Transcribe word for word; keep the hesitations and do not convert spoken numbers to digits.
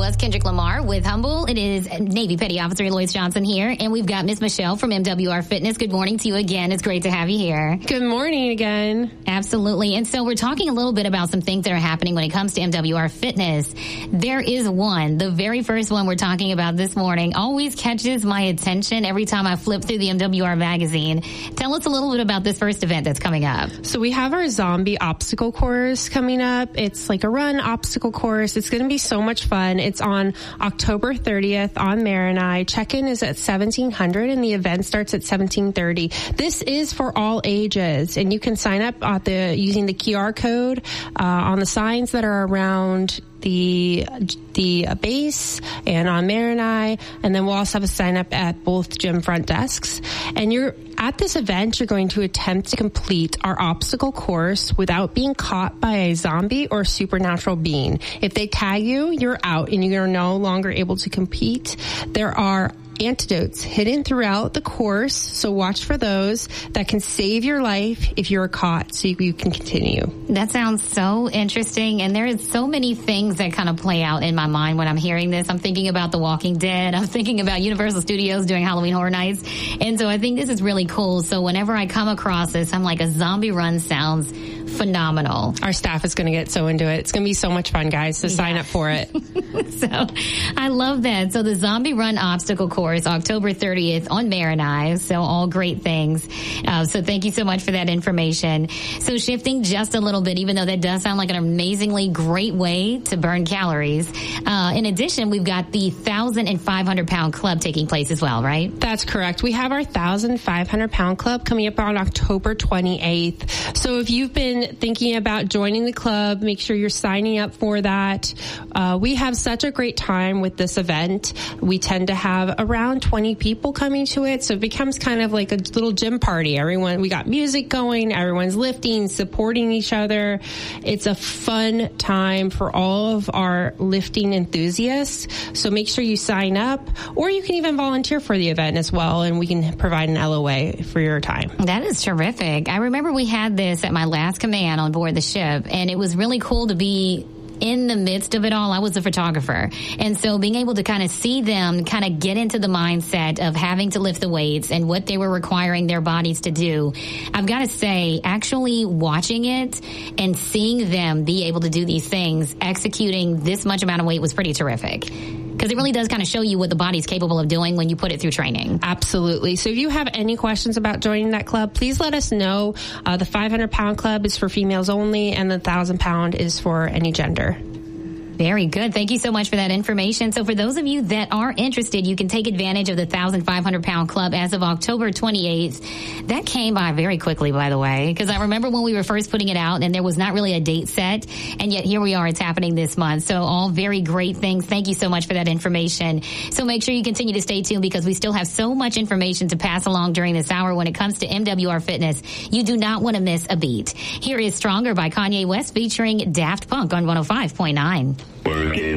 was Kendrick Lamar with Humble. It is Navy Petty Officer Lois Johnson here, and we've got Miss Michelle from M W R Fitness. Good morning to you again. It's great to have you here. Good morning again. Absolutely. And so we're talking a little bit about some things that are happening when it comes to M W R Fitness. There is one, the very first one we're talking about this morning, always catches my attention every time I flip through the M W R magazine. Tell us a little bit about this first event that's coming up. So we have our zombie obstacle course coming up. It's like a run obstacle course. It's going to be so much fun. It's on October thirtieth on Marini. Check-in is at seventeen hundred and the event starts at seventeen thirty. This is for all ages, and you can sign up at the using the Q R code uh, on the signs that are around the the base and on Marini, and then we'll also have a sign up at both gym front desks. And you're at this event, you're going to attempt to complete our obstacle course without being caught by a zombie or supernatural being. If they tag you, you're out and you're no longer able to compete. There are antidotes hidden throughout the course, so watch for those that can save your life if you're caught, so you, you can continue. That sounds so interesting, and there is so many things that kind of play out in my mind when I'm hearing this. I'm thinking about The Walking Dead. I'm thinking about Universal Studios doing Halloween Horror Nights, and so I think this is really cool. So whenever I come across this, I'm like, a zombie run sounds phenomenal. Our staff is going to get so into it. It's going to be so much fun, guys, so yeah. Sign up for it. So I love that. So the Zombie Run Obstacle Course, October thirtieth on Marini. So all great things. Uh, so thank you so much for that information. So shifting just a little bit, even though that does sound like an amazingly great way to burn calories. Uh, in addition, we've got the one thousand five hundred pound club taking place as well, right? That's correct. We have our one thousand five hundred pound club coming up on October twenty-eighth. So if you've been thinking about joining the club, make sure you're signing up for that. Uh, we have such a great time with this event. We tend to have around twenty people coming to it, so it becomes kind of like a little gym party. Everyone, we got music going, everyone's lifting, supporting each other. It's a fun time for all of our lifting enthusiasts, so make sure you sign up, or you can even volunteer for the event as well, and we can provide an L O A for your time. That is terrific. I remember we had this at my last command on board the ship, and it was really cool to be in the midst of it all. I was a photographer. And so being able to kind of see them kind of get into the mindset of having to lift the weights and what they were requiring their bodies to do, I've got to say, actually watching it and seeing them be able to do these things, executing this much amount of weight was pretty terrific. Because it really does kind of show you what the body's capable of doing when you put it through training. Absolutely. So if you have any questions about joining that club, please let us know. Uh, the five hundred pound club is for females only, and the one thousand pound is for any gender. Very good. Thank you so much for that information. So for those of you that are interested, you can take advantage of the one thousand five hundred pound club as of October twenty-eighth. That came by very quickly, by the way, because I remember when we were first putting it out and there was not really a date set, and yet here we are, it's happening this month. So all very great things. Thank you so much for that information. So make sure you continue to stay tuned, because we still have so much information to pass along during this hour when it comes to M W R Fitness. You do not want to miss a beat. Here is Stronger by Kanye West featuring Daft Punk on one oh five point nine. Working